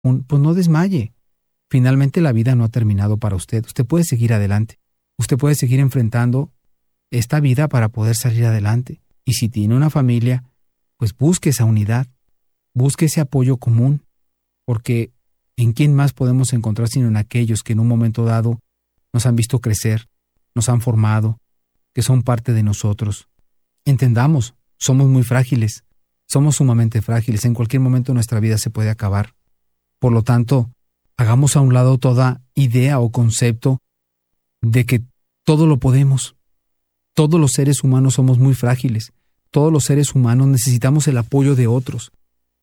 pues no desmaye. Finalmente la vida no ha terminado para usted. Usted puede seguir adelante. Usted puede seguir enfrentando esta vida para poder salir adelante. Y si tiene una familia, pues busque esa unidad, busque ese apoyo común, porque ¿en quién más podemos encontrar sino en aquellos que en un momento dado nos han visto crecer, nos han formado, que son parte de nosotros? Entendamos, somos muy frágiles, somos sumamente frágiles, en cualquier momento nuestra vida se puede acabar. Por lo tanto, hagamos a un lado toda idea o concepto de que todo lo podemos. Todos los seres humanos somos muy frágiles, todos los seres humanos necesitamos el apoyo de otros.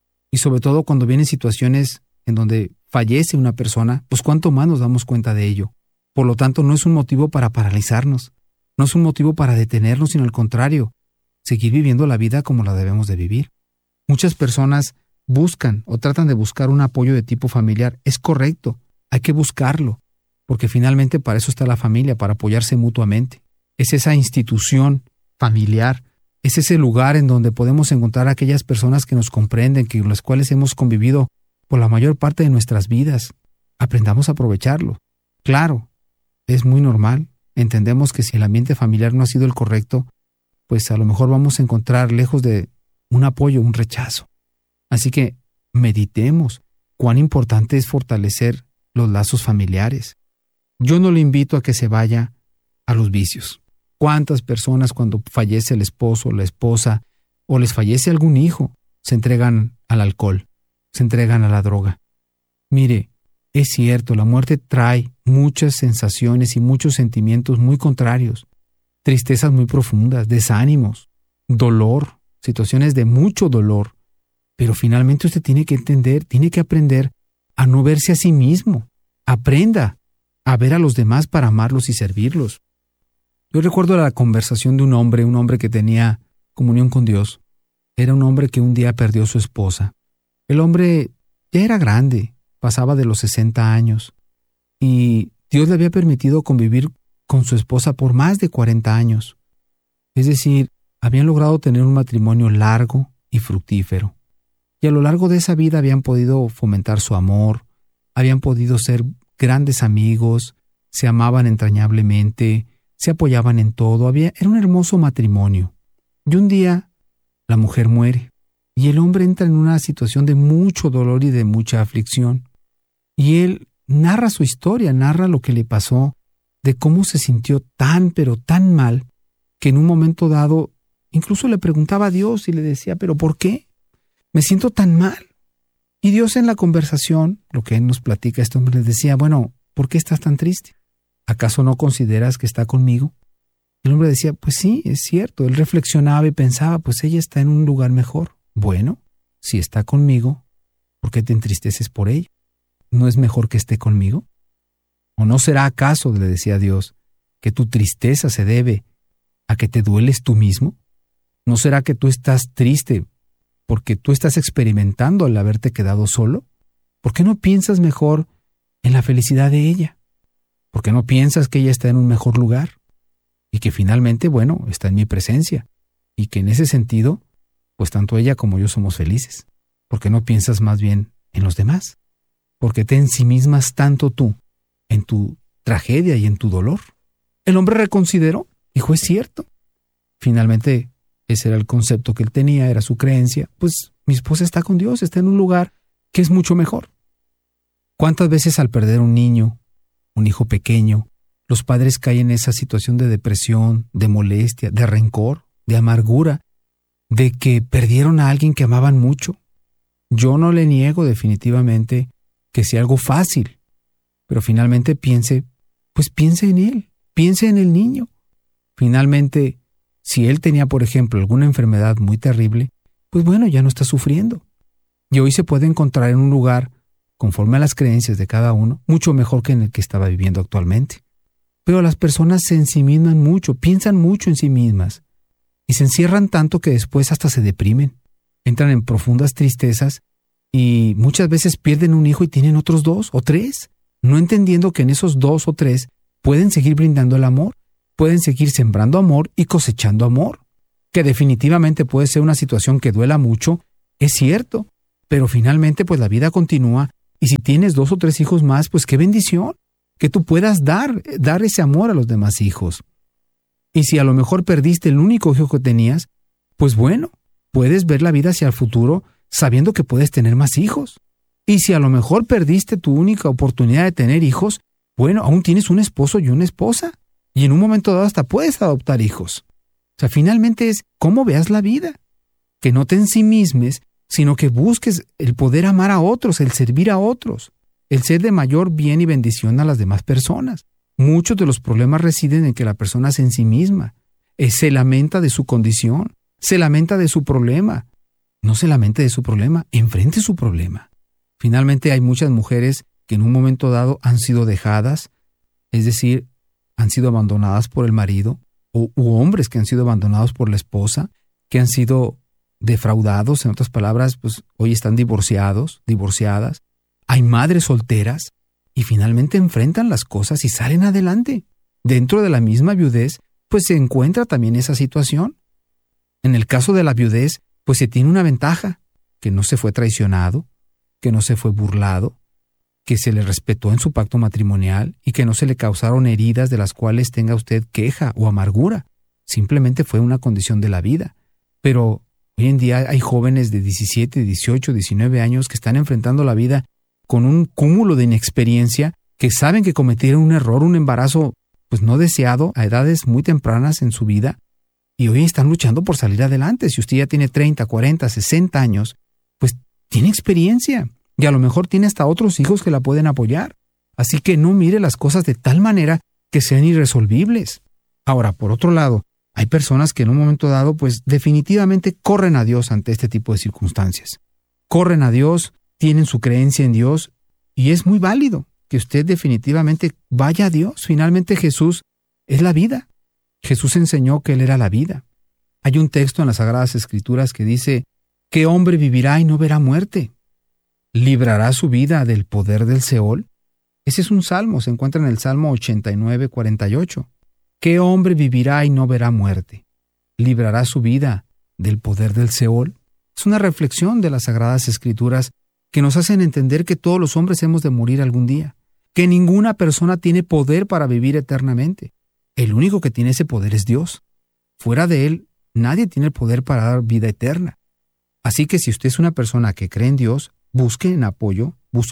Y sobre todo cuando vienen situaciones en donde fallece una persona, pues cuánto más nos damos cuenta de ello. Por lo tanto, no es un motivo para paralizarnos, no es un motivo para detenernos, sino al contrario, seguir viviendo la vida como la debemos de vivir. Muchas personas buscan o tratan de buscar un apoyo de tipo familiar. Es correcto, hay que buscarlo, porque finalmente para eso está la familia, para apoyarse mutuamente. Es esa institución familiar, es ese lugar en donde podemos encontrar a aquellas personas que nos comprenden, con las cuales hemos convivido por la mayor parte de nuestras vidas. Aprendamos a aprovecharlo. Claro, es muy normal. Entendemos que si el ambiente familiar no ha sido el correcto, pues a lo mejor vamos a encontrar lejos de un apoyo, un rechazo. Así que meditemos cuán importante es fortalecer los lazos familiares. Yo no le invito a que se vaya a los vicios. ¿Cuántas personas cuando fallece el esposo o la esposa o les fallece algún hijo se entregan al alcohol, se entregan a la droga? Mire, es cierto, la muerte trae muchas sensaciones y muchos sentimientos muy contrarios, tristezas muy profundas, desánimos, dolor, situaciones de mucho dolor. Pero finalmente usted tiene que entender, tiene que aprender a no verse a sí mismo. Aprenda a ver a los demás para amarlos y servirlos. Yo recuerdo la conversación de un hombre que tenía comunión con Dios. Era un hombre que un día perdió a su esposa. El hombre ya era grande, pasaba de los 60 años, y Dios le había permitido convivir con su esposa por más de 40 años. Es decir, habían logrado tener un matrimonio largo y fructífero. Y a lo largo de esa vida habían podido fomentar su amor, habían podido ser grandes amigos, se amaban entrañablemente, se apoyaban en todo, era un hermoso matrimonio. Y un día la mujer muere y el hombre entra en una situación de mucho dolor y de mucha aflicción. Y él narra su historia, narra lo que le pasó, de cómo se sintió tan pero tan mal, que en un momento dado incluso le preguntaba a Dios y le decía, ¿pero por qué? Me siento tan mal. Y Dios en la conversación, lo que él nos platica, este hombre les decía, bueno, ¿por qué estás tan triste? ¿Acaso no consideras que está conmigo? El hombre decía, pues sí, es cierto. Él reflexionaba y pensaba, pues ella está en un lugar mejor. Bueno, si está conmigo, ¿por qué te entristeces por ella? ¿No es mejor que esté conmigo? ¿O no será acaso, le decía Dios, que tu tristeza se debe a que te dueles tú mismo? ¿No será que tú estás triste porque tú estás experimentando al haberte quedado solo? ¿Por qué no piensas mejor en la felicidad de ella? ¿Por qué no piensas que ella está en un mejor lugar? Y que finalmente, bueno, está en mi presencia. Y que en ese sentido, pues tanto ella como yo somos felices. ¿Por qué no piensas más bien en los demás? ¿Por qué te ensimismas tanto tú en tu tragedia y en tu dolor? El hombre reconsideró, dijo, es cierto. Finalmente, ese era el concepto que él tenía, era su creencia. Pues mi esposa está con Dios, está en un lugar que es mucho mejor. ¿Cuántas veces al perder un niño, un hijo pequeño, los padres caen en esa situación de depresión, de molestia, de rencor, de amargura, de que perdieron a alguien que amaban mucho? Yo no le niego definitivamente que sea algo fácil, pero finalmente piense en él, piense en el niño. Finalmente, si él tenía, por ejemplo, alguna enfermedad muy terrible, pues bueno, ya no está sufriendo. Y hoy se puede encontrar en un lugar, conforme a las creencias de cada uno, mucho mejor que en el que estaba viviendo actualmente. Pero las personas se ensimisman mucho, piensan mucho en sí mismas, y se encierran tanto que después hasta se deprimen, entran en profundas tristezas, y muchas veces pierden un hijo y tienen otros 2 o 3, no entendiendo que en esos 2 o 3 pueden seguir brindando el amor, pueden seguir sembrando amor y cosechando amor. Que definitivamente puede ser una situación que duela mucho, es cierto, pero finalmente pues la vida continúa Y si tienes 2 o 3 hijos más, pues qué bendición, que tú puedas dar ese amor a los demás hijos. Y si a lo mejor perdiste el único hijo que tenías, pues bueno, puedes ver la vida hacia el futuro sabiendo que puedes tener más hijos. Y si a lo mejor perdiste tu única oportunidad de tener hijos, bueno, aún tienes un esposo y una esposa. Y en un momento dado hasta puedes adoptar hijos. O sea, finalmente es cómo veas la vida. Que no te ensimismes, sino que busques el poder amar a otros, el servir a otros, el ser de mayor bien y bendición a las demás personas. Muchos de los problemas residen en que la persona se ensimisma, se lamenta de su condición, se lamenta de su problema. No se lamente de su problema, enfrente su problema. Finalmente hay muchas mujeres que en un momento dado han sido dejadas, es decir, han sido abandonadas por el marido, u hombres que han sido abandonados por la esposa, que han sido defraudados, en otras palabras, pues hoy están divorciadas. Hay madres solteras y finalmente enfrentan las cosas y salen adelante. Dentro de la misma viudez, pues se encuentra también esa situación. En el caso de la viudez, pues se tiene una ventaja, que no se fue traicionado, que no se fue burlado, que se le respetó en su pacto matrimonial y que no se le causaron heridas de las cuales tenga usted queja o amargura. Simplemente fue una condición de la vida. Pero hoy en día hay jóvenes de 17, 18, 19 años que están enfrentando la vida con un cúmulo de inexperiencia, que saben que cometieron un error, un embarazo pues no deseado a edades muy tempranas en su vida, y hoy están luchando por salir adelante. Si usted ya tiene 30, 40, 60 años, pues tiene experiencia y a lo mejor tiene hasta otros hijos que la pueden apoyar. Así que no mire las cosas de tal manera que sean irresolvibles. Ahora, por otro lado, hay personas que en un momento dado, pues definitivamente corren a Dios ante este tipo de circunstancias. Corren a Dios, tienen su creencia en Dios y es muy válido que usted definitivamente vaya a Dios. Finalmente Jesús es la vida. Jesús enseñó que Él era la vida. Hay un texto en las Sagradas Escrituras que dice: ¿qué hombre vivirá y no verá muerte? ¿Librará su vida del poder del Seol? Ese es un salmo, se encuentra en el Salmo 89, 48. ¿Qué hombre vivirá y no verá muerte? ¿Librará su vida del poder del Seol? Es una reflexión de las Sagradas Escrituras que nos hacen entender que todos los hombres hemos de morir algún día, que ninguna persona tiene poder para vivir eternamente. El único que tiene ese poder es Dios. Fuera de Él, nadie tiene el poder para dar vida eterna. Así que si usted es una persona que cree en Dios, busque un apoyo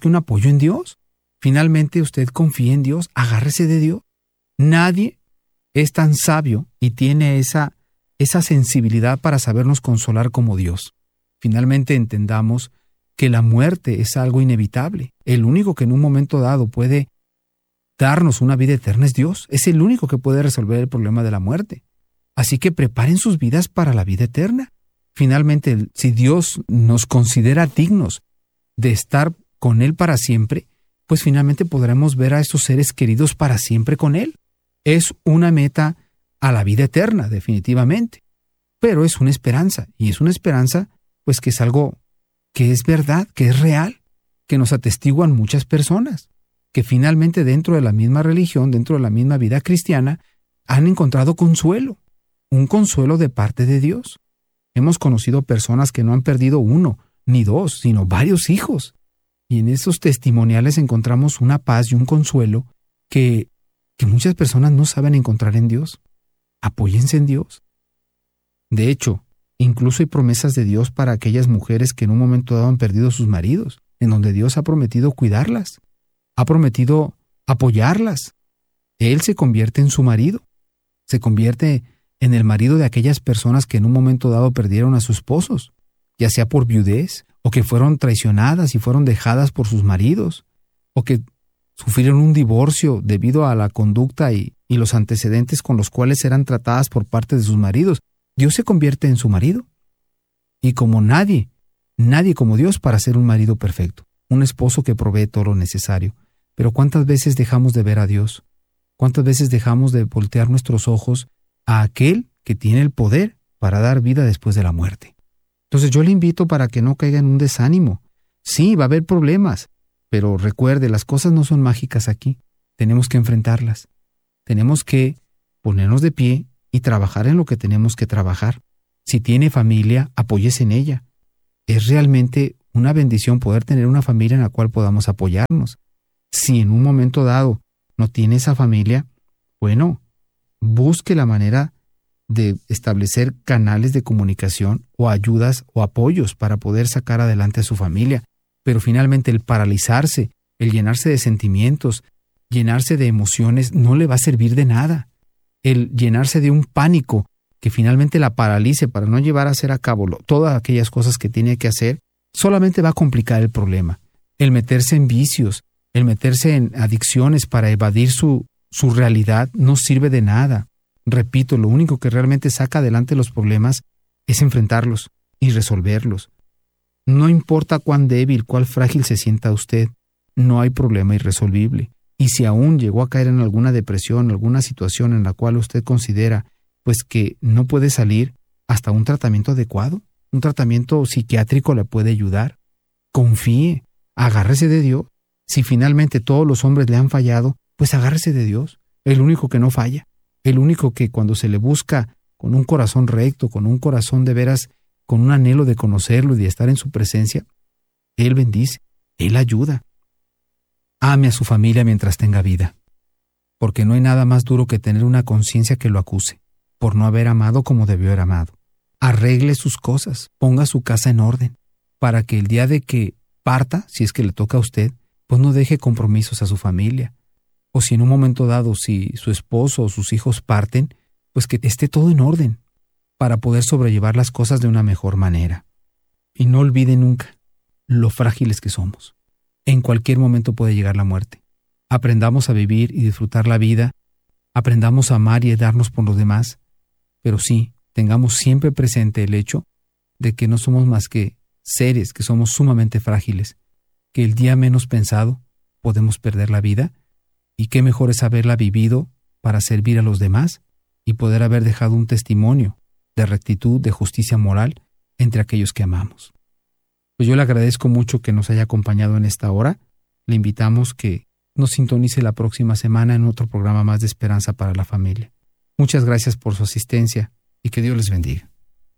en Dios. Finalmente usted confíe en Dios, agárrese de Dios. Nadie es tan sabio y tiene esa sensibilidad para sabernos consolar como Dios. Finalmente entendamos que la muerte es algo inevitable. El único que en un momento dado puede darnos una vida eterna es Dios. Es el único que puede resolver el problema de la muerte. Así que preparen sus vidas para la vida eterna. Finalmente, si Dios nos considera dignos de estar con Él para siempre, pues finalmente podremos ver a estos seres queridos para siempre con Él. Es una meta a la vida eterna, definitivamente. Pero es una esperanza, y es una esperanza pues que es algo que es verdad, que es real, que nos atestiguan muchas personas, que finalmente dentro de la misma religión, dentro de la misma vida cristiana, han encontrado consuelo, un consuelo de parte de Dios. Hemos conocido personas que no han perdido 1 ni 2, sino varios hijos. Y en esos testimoniales encontramos una paz y un consuelo que muchas personas no saben encontrar en Dios. Apóyense en Dios. De hecho, incluso hay promesas de Dios para aquellas mujeres que en un momento dado han perdido sus maridos, en donde Dios ha prometido cuidarlas, ha prometido apoyarlas. Él se convierte en su marido, se convierte en el marido de aquellas personas que en un momento dado perdieron a sus esposos, ya sea por viudez, o que fueron traicionadas y fueron dejadas por sus maridos, o que sufrieron un divorcio debido a la conducta y los antecedentes con los cuales eran tratadas por parte de sus maridos. Dios se convierte en su marido. Y como nadie como Dios para ser un marido perfecto, un esposo que provee todo lo necesario. Pero ¿cuántas veces dejamos de ver a Dios? ¿Cuántas veces dejamos de voltear nuestros ojos a aquel que tiene el poder para dar vida después de la muerte? Entonces yo le invito para que no caiga en un desánimo. Sí, va a haber problemas, pero recuerde, las cosas no son mágicas aquí. Tenemos que enfrentarlas. Tenemos que ponernos de pie y trabajar en lo que tenemos que trabajar. Si tiene familia, apóyese en ella. Es realmente una bendición poder tener una familia en la cual podamos apoyarnos. Si en un momento dado no tiene esa familia, bueno, busque la manera de establecer canales de comunicación o ayudas o apoyos para poder sacar adelante a su familia. Pero finalmente el paralizarse, el llenarse de sentimientos, llenarse de emociones, no le va a servir de nada. El llenarse de un pánico que finalmente la paralice para no llevar a hacer a cabo todas aquellas cosas que tiene que hacer, solamente va a complicar el problema. El meterse en vicios, el meterse en adicciones para evadir su realidad no sirve de nada. Repito, lo único que realmente saca adelante los problemas es enfrentarlos y resolverlos. No importa cuán débil, cuán frágil se sienta usted, no hay problema irresolvible. Y si aún llegó a caer en alguna depresión, alguna situación en la cual usted considera pues que no puede salir, hasta un tratamiento adecuado, un tratamiento psiquiátrico le puede ayudar. Confíe, agárrese de Dios. Si finalmente todos los hombres le han fallado, pues agárrese de Dios, el único que no falla, el único que cuando se le busca con un corazón recto, con un corazón de veras, con un anhelo de conocerlo y de estar en su presencia, Él bendice, Él ayuda. Ame a su familia mientras tenga vida, porque no hay nada más duro que tener una conciencia que lo acuse por no haber amado como debió haber amado. Arregle sus cosas, ponga su casa en orden, para que el día de que parta, si es que le toca a usted, pues no deje compromisos a su familia. O si en un momento dado, si su esposo o sus hijos parten, pues que esté todo en orden, para poder sobrellevar las cosas de una mejor manera. Y no olvide nunca lo frágiles que somos. En cualquier momento puede llegar la muerte. Aprendamos a vivir y disfrutar la vida, aprendamos a amar y darnos por los demás, pero sí, tengamos siempre presente el hecho de que no somos más que seres que somos sumamente frágiles, que el día menos pensado podemos perder la vida, y qué mejor es haberla vivido para servir a los demás y poder haber dejado un testimonio de rectitud, de justicia moral entre aquellos que amamos. Pues yo le agradezco mucho que nos haya acompañado en esta hora. Le invitamos que nos sintonice la próxima semana en otro programa más de Esperanza para la Familia. Muchas gracias por su asistencia y que Dios les bendiga.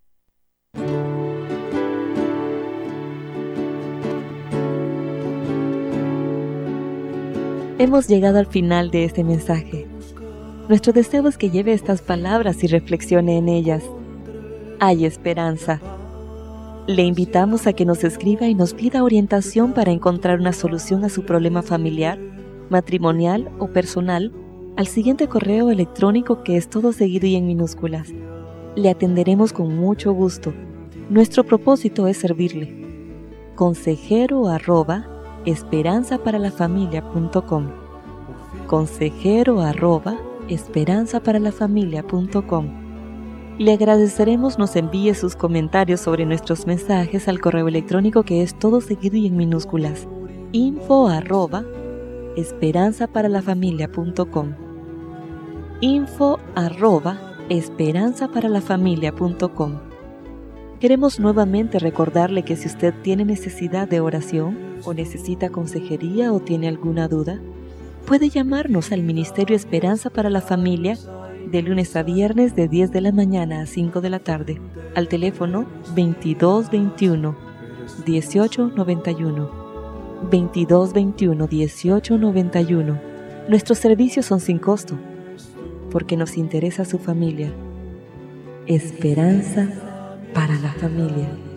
Hemos llegado al final de este mensaje. Nuestro deseo es que lleve estas palabras y reflexione en ellas. Hay esperanza. Le invitamos a que nos escriba y nos pida orientación para encontrar una solución a su problema familiar, matrimonial o personal al siguiente correo electrónico, que es todo seguido y en minúsculas. Le atenderemos con mucho gusto. Nuestro propósito es servirle. consejero@esperanzaparalafamilia.com consejero@esperanzaparalafamilia.com. Le agradeceremos nos envíe sus comentarios sobre nuestros mensajes al correo electrónico, que es todo seguido y en minúsculas, info@esperanzaparalafamilia.com info@esperanzaparalafamilia.com. Queremos nuevamente recordarle que si usted tiene necesidad de oración o necesita consejería o tiene alguna duda, puede llamarnos al Ministerio Esperanza para la Familia de lunes a viernes de 10 de la mañana a 5 de la tarde al teléfono 2221-1891. 2221-1891. Nuestros servicios son sin costo, porque nos interesa su familia. Esperanza para la familia.